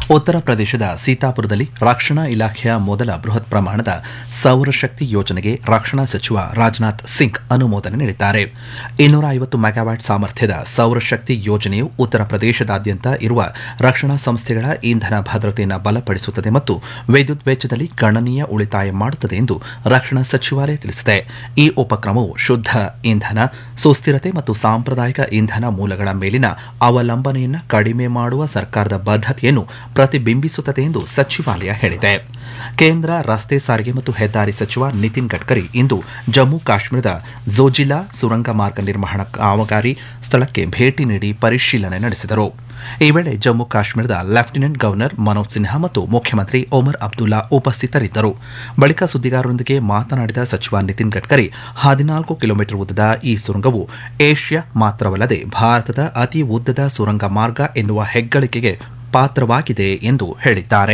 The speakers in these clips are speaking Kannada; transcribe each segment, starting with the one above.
ಉತ್ತರ ಪ್ರದೇಶದ ಸೀತಾಪುರದಲ್ಲಿ ರಕ್ಷಣಾ ಇಲಾಖೆಯ ಮೊದಲ ಬೃಹತ್ ಪ್ರಮಾಣದ ಸೌರಶಕ್ತಿ ಯೋಜನೆಗೆ ರಕ್ಷಣಾ ಸಚಿವ ರಾಜನಾಥ್ ಸಿಂಗ್ ಅನುಮೋದನೆ ನೀಡಿದ್ದಾರೆ. 250 ಮೆಗಾವ್ಯಾಟ್ ಸಾಮರ್ಥ್ಯದ ಸೌರಶಕ್ತಿ ಯೋಜನೆಯು ಉತ್ತರ ಪ್ರದೇಶದಾದ್ಯಂತ ಇರುವ ರಕ್ಷಣಾ ಸಂಸ್ಥೆಗಳ ಇಂಧನ ಭದ್ರತೆಯನ್ನು ಬಲಪಡಿಸುತ್ತದೆ ಮತ್ತು ವಿದ್ಯುತ್ ವೆಚ್ಚದಲ್ಲಿ ಗಣನೀಯ ಉಳಿತಾಯ ಮಾಡುತ್ತದೆ ಎಂದು ರಕ್ಷಣಾ ಸಚಿವಾಲಯ ತಿಳಿಸಿದೆ. ಈ ಉಪಕ್ರಮವು ಶುದ್ಧ ಇಂಧನ, ಸುಸ್ಥಿರತೆ ಮತ್ತು ಸಾಂಪ್ರದಾಯಿಕ ಇಂಧನ ಮೂಲಗಳ ಮೇಲಿನ ಅವಲಂಬನೆಯನ್ನು ಕಡಿಮೆ ಮಾಡುವ ಸರ್ಕಾರದ ಬದ್ಧತೆಯನ್ನು ಪ್ರತಿಬಿಂಬಿಸುತ್ತದೆ ಎಂದು ಸಚಿವಾಲಯ ಹೇಳಿದೆ. ಕೇಂದ್ರ ರಸ್ತೆ ಸಾರಿಗೆ ಮತ್ತು ಹೆದ್ದಾರಿ ಸಚಿವ ನಿತಿನ್ ಗಡ್ಕರಿ ಇಂದು ಜಮ್ಮು ಕಾಶ್ಮೀರದ ಝೋಜಿಲಾ ಸುರಂಗ ಮಾರ್ಗ ನಿರ್ಮಾಣ ಕಾಮಗಾರಿ ಸ್ಥಳಕ್ಕೆ ಭೇಟಿ ನೀಡಿ ಪರಿಶೀಲನೆ ನಡೆಸಿದರು. ಈ ವೇಳೆ ಜಮ್ಮು ಕಾಶ್ಮೀರದ ಲೆಫ್ಟಿನೆಂಟ್ ಗವರ್ನರ್ ಮನೋಜ್ ಸಿನ್ಹಾ ಮತ್ತು ಮುಖ್ಯಮಂತ್ರಿ ಒಮರ್ ಅಬ್ದುಲ್ಲಾ ಉಪಸ್ಥಿತರಿದ್ದರು. ಬಳಿಕ ಸುದ್ದಿಗಾರರೊಂದಿಗೆ ಮಾತನಾಡಿದ ಸಚಿವ ನಿತಿನ್ ಗಡ್ಕರಿ 14 ಕಿಲೋಮೀಟರ್ ಉದ್ದದ ಈ ಸುರಂಗವು ಏಷ್ಯಾ ಮಾತ್ರವಲ್ಲದೆ ಭಾರತದ ಅತಿ ಉದ್ದದ ಸುರಂಗ ಮಾರ್ಗ ಎನ್ನುವ ಹೆಗ್ಗಳಿಕೆಗೆ ಪಾತ್ರವಾಗಿದೆ ಎಂದು ಹೇಳಿದ್ದಾರೆ.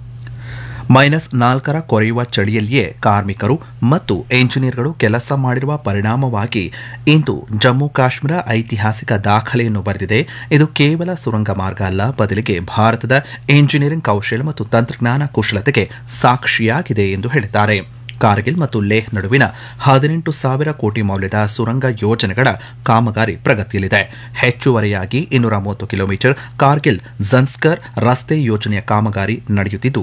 -4 ಕೊರೆಯುವ ಚಳಿಯಲ್ಲಿಯೇ ಕಾರ್ಮಿಕರು ಮತ್ತು ಎಂಜಿನಿಯರ್ಗಳು ಕೆಲಸ ಮಾಡಿರುವ ಪರಿಣಾಮವಾಗಿ ಇಂದು ಜಮ್ಮು ಕಾಶ್ಮೀರ ಐತಿಹಾಸಿಕ ದಾಖಲೆಯನ್ನು ಬರೆದಿದೆ. ಇದು ಕೇವಲ ಸುರಂಗ ಮಾರ್ಗ ಅಲ್ಲ, ಬದಲಿಗೆ ಭಾರತದ ಎಂಜಿನಿಯರಿಂಗ್ ಕೌಶಲ್ಯ ಮತ್ತು ತಂತ್ರಜ್ಞಾನ ಕುಶಲತೆಗೆ ಸಾಕ್ಷಿಯಾಗಿದೆ ಎಂದು ಹೇಳಿದ್ದಾರೆ. ಕಾರ್ಗಿಲ್ ಮತ್ತು ಲೇಹ್ ನಡುವಿನ 18,000 ಕೋಟಿ ಮೌಲ್ಯದ ಸುರಂಗ ಯೋಜನೆಗಳ ಕಾಮಗಾರಿ ಪ್ರಗತಿಯಲ್ಲಿದೆ. ಹೆಚ್ಚುವರಿಯಾಗಿ 230 ಕಿಲೋಮೀಟರ್ ಕಾರ್ಗಿಲ್ ಝನ್ಸ್ಕರ್ ರಸ್ತೆ ಯೋಜನೆಯ ಕಾಮಗಾರಿ ನಡೆಯುತ್ತಿದ್ದು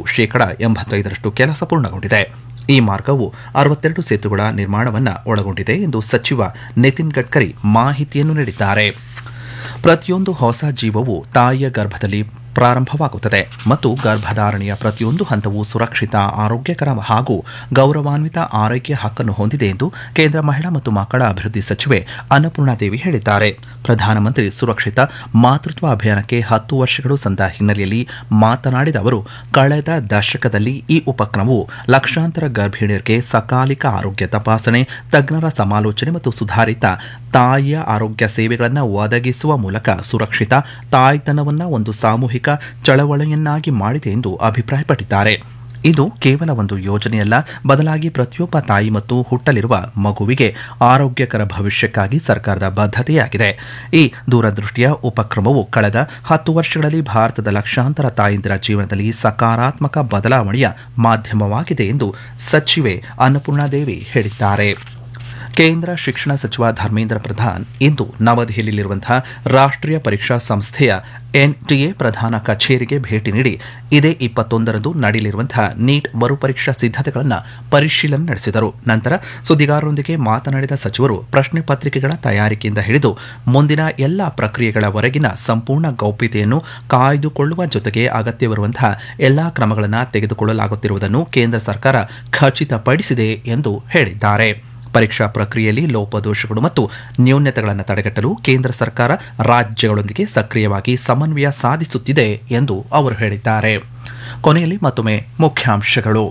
85% ಕೆಲಸ ಪೂರ್ಣಗೊಂಡಿದೆ. ಈ ಮಾರ್ಗವು 62 ಸೇತುವೆಗಳ ನಿರ್ಮಾಣವನ್ನು ಒಳಗೊಂಡಿದೆ ಎಂದು ಸಚಿವ ನಿತಿನ್ ಗಡ್ಕರಿ ಮಾಹಿತಿಯನ್ನು ನೀಡಿದ್ದಾರೆ. ಪ್ರತಿಯೊಂದು ಹೊಸ ಜೀವವು ತಾಯಿಯ ಗರ್ಭದಲ್ಲಿ ಪ್ರಾರಂಭವಾಗುತ್ತದೆ ಮತ್ತು ಗರ್ಭಧಾರಣೆಯ ಪ್ರತಿಯೊಂದು ಹಂತವು ಸುರಕ್ಷಿತ, ಆರೋಗ್ಯಕರ ಹಾಗೂ ಗೌರವಾನ್ವಿತ ಆರೈಕೆಯ ಹಕ್ಕನ್ನು ಹೊಂದಿದೆ ಎಂದು ಕೇಂದ್ರ ಮಹಿಳಾ ಮತ್ತು ಮಕ್ಕಳ ಅಭಿವೃದ್ಧಿ ಸಚಿವೆ ಅನ್ನಪೂರ್ಣಾದೇವಿ ಹೇಳಿದ್ದಾರೆ. ಪ್ರಧಾನಮಂತ್ರಿ ಸುರಕ್ಷಿತ ಮಾತೃತ್ವ ಅಭಿಯಾನಕ್ಕೆ 10 ವರ್ಷಗಳು ಸಂದ ಹಿನ್ನೆಲೆಯಲ್ಲಿ ಮಾತನಾಡಿದ ಅವರು, ಕಳೆದ ದಶಕದಲ್ಲಿ ಈ ಉಪಕ್ರಮವು ಲಕ್ಷಾಂತರ ಗರ್ಭಿಣಿಯರಿಗೆ ಸಕಾಲಿಕ ಆರೋಗ್ಯ ತಪಾಸಣೆ, ತಜ್ಞರ ಸಮಾಲೋಚನೆ ಮತ್ತು ಸುಧಾರಿತ ತಾಯಿಯ ಆರೋಗ್ಯ ಸೇವೆಗಳನ್ನು ಒದಗಿಸುವ ಮೂಲಕ ಸುರಕ್ಷಿತ ತಾಯ್ತನವನ್ನು ಒಂದು ಸಾಮೂಹಿಕ ಚಳವಳಿಯನ್ನಾಗಿ ಮಾಡಿದೆ ಎಂದು ಅಭಿಪ್ರಾಯಪಟ್ಟಿದ್ದಾರೆ. ಇದು ಕೇವಲ ಒಂದು ಯೋಜನೆಯಲ್ಲ, ಬದಲಾಗಿ ಪ್ರತಿಯೊಬ್ಬ ತಾಯಿ ಮತ್ತು ಹುಟ್ಟಲಿರುವ ಮಗುವಿಗೆ ಆರೋಗ್ಯಕರ ಭವಿಷ್ಯಕ್ಕಾಗಿ ಸರ್ಕಾರದ ಬದ್ಧತೆಯಾಗಿದೆ. ಈ ದೂರದೃಷ್ಟಿಯ ಉಪಕ್ರಮವು ಕಳೆದ 10 ವರ್ಷಗಳಲ್ಲಿ ಭಾರತದ ಲಕ್ಷಾಂತರ ತಾಯಂದಿರ ಜೀವನದಲ್ಲಿ ಸಕಾರಾತ್ಮಕ ಬದಲಾವಣೆಯ ಮಾಧ್ಯಮವಾಗಿದೆ ಎಂದು ಸಚಿವೆ ಅನ್ನಪೂರ್ಣಾದೇವಿ ಹೇಳಿದ್ದಾರೆ. ಕೇಂದ್ರ ಶಿಕ್ಷಣ ಸಚಿವ ಧರ್ಮೇಂದ್ರ ಪ್ರಧಾನ್ ಇಂದು ನವದೆಹಲಿಯಲ್ಲಿರುವಂತಹ ರಾಷ್ಟ್ರೀಯ ಪರೀಕ್ಷಾ ಸಂಸ್ಥೆಯ ಎನ್ಟಿಎ ಪ್ರಧಾನ ಕಚೇರಿಗೆ ಭೇಟಿ ನೀಡಿ ಇದೇ 21ರಂದು ನಡೆಯಲಿರುವಂತಹ ನೀಟ್ ಮರುಪರೀಕ್ಷಾ ಸಿದ್ಧತೆಗಳನ್ನು ಪರಿಶೀಲನೆ ನಡೆಸಿದರು. ನಂತರ ಸುದ್ದಿಗಾರರೊಂದಿಗೆ ಮಾತನಾಡಿದ ಸಚಿವರು, ಪ್ರಶ್ನೆ ಪತ್ರಿಕೆಗಳ ತಯಾರಿಕೆಯಿಂದ ಹಿಡಿದು ಮುಂದಿನ ಎಲ್ಲ ಪ್ರಕ್ರಿಯೆಗಳವರೆಗಿನ ಸಂಪೂರ್ಣ ಗೌಪ್ಯತೆಯನ್ನು ಕಾಯ್ದುಕೊಳ್ಳುವ ಜೊತೆಗೆ ಅಗತ್ಯವಿರುವಂತಹ ಎಲ್ಲಾ ಕ್ರಮಗಳನ್ನು ತೆಗೆದುಕೊಳ್ಳಲಾಗುತ್ತಿರುವುದನ್ನು ಕೇಂದ್ರ ಸರ್ಕಾರ ಖಚಿತಪಡಿಸಿದೆ ಎಂದು ಹೇಳಿದ್ದಾರೆ. ಪರೀಕ್ಷಾ ಪ್ರಕ್ರಿಯೆಯಲ್ಲಿ ಲೋಪದೋಷಗಳು ಮತ್ತು ನ್ಯೂನತೆಗಳನ್ನು ತಡೆಗಟ್ಟಲು ಕೇಂದ್ರ ಸರ್ಕಾರ ರಾಜ್ಯಗಳೊಂದಿಗೆ ಸಕ್ರಿಯವಾಗಿ ಸಮನ್ವಯ ಸಾಧಿಸುತ್ತಿದೆ ಎಂದು ಅವರು ಹೇಳಿದ್ದಾರೆ. ಕೊನೆಯಲ್ಲಿ ಮತ್ತೊಮ್ಮೆ ಮುಖ್ಯಾಂಶಗಳು.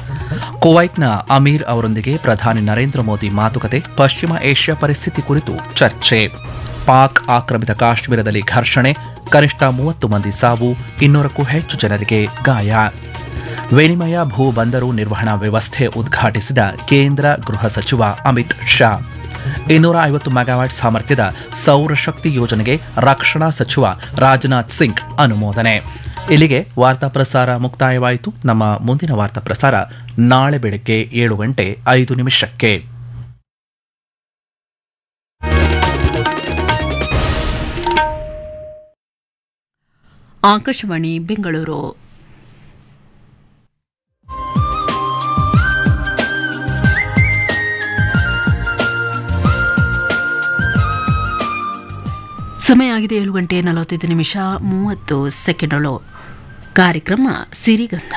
ಕುವೈಟ್ನ ಅಮೀರ್ ಅವರೊಂದಿಗೆ ಪ್ರಧಾನಿ ನರೇಂದ್ರ ಮೋದಿ ಮಾತುಕತೆ, ಪಶ್ಚಿಮ ಏಷ್ಯಾ ಪರಿಸ್ಥಿತಿ ಕುರಿತು ಚರ್ಚೆ. ಪಾಕ್ ಆಕ್ರಮಿತ ಕಾಶ್ಮೀರದಲ್ಲಿ ಘರ್ಷಣೆ, ಕನಿಷ್ಠ 30 ಮಂದಿ ಸಾವು, 200ಕ್ಕೂ ಹೆಚ್ಚು ಜನರಿಗೆ ಗಾಯ. ವಿನಿಮಯ ಭೂ ಬಂದರು ನಿರ್ವಹಣಾ ವ್ಯವಸ್ಥೆ ಉದ್ಘಾಟಿಸಿದ ಕೇಂದ್ರ ಗೃಹ ಸಚಿವ ಅಮಿತ್ ಶಾ. 250 ಮೆಗಾವ್ಯಾಟ್ ಸಾಮರ್ಥ್ಯದ ಸೌರಶಕ್ತಿ ಯೋಜನೆಗೆ ರಕ್ಷಣಾ ಸಚಿವ ರಾಜನಾಥ್ ಸಿಂಗ್ ಅನುಮೋದನೆ. ಇಲ್ಲಿಗೆ ವಾರ್ತಾ ಪ್ರಸಾರ ಮುಕ್ತಾಯವಾಯಿತು. ನಮ್ಮ ಮುಂದಿನ ವಾರ್ತಾ ಪ್ರಸಾರ ನಾಳೆ ಬೆಳಗ್ಗೆ 7:05. ಆಕಾಶವಾಣಿ ಬೆಂಗಳೂರು. ಸಮಯ ಆಗಿದೆ 7:45 ಕಾರ್ಯಕ್ರಮ ಸಿರಿಗಂಧ.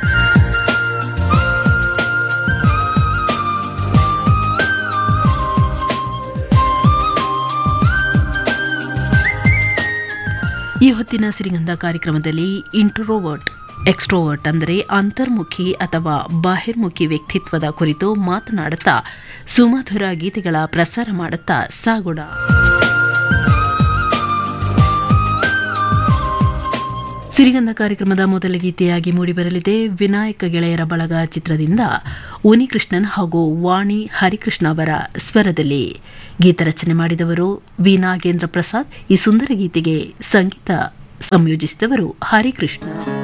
ಈ ಹೊತ್ತಿನ ಸಿರಿಗಂಧ ಕಾರ್ಯಕ್ರಮದಲ್ಲಿ ಇಂಟ್ರೋವರ್ಟ್, ಎಕ್ಸ್ಟ್ರೋವರ್ಟ್ ಅಂದರೆ ಅಂತರ್ಮುಖಿ ಅಥವಾ ಬಾಹಿರ್ಮುಖಿ ವ್ಯಕ್ತಿತ್ವದ ಕುರಿತು ಮಾತನಾಡುತ್ತಾ ಸುಮಧುರ ಗೀತೆಗಳ ಪ್ರಸಾರ ಮಾಡುತ್ತಾ ಸಾಗೋಣ. ಸಿರಿಗಂಧ ಕಾರ್ಯಕ್ರಮದ ಮೊದಲ ಗೀತೆಯಾಗಿ ಮೂಡಿಬರಲಿದೆ ವಿನಾಯಕ ಗೆಳೆಯರ ಬಳಗ ಚಿತ್ರದಿಂದ ಉನಿಕೃಷ್ಣನ್ ಹಾಗೂ ವಾಣಿ ಹರಿಕೃಷ್ಣ ಅವರ ಸ್ವರದಲ್ಲಿ. ಗೀತರಚನೆ ಮಾಡಿದವರು ವಿ ನಾಗೇಂದ್ರ ಪ್ರಸಾದ್. ಈ ಸುಂದರ ಗೀತೆಗೆ ಸಂಗೀತ ಸಂಯೋಜಿಸಿದವರು ಹರಿಕೃಷ್ಣ.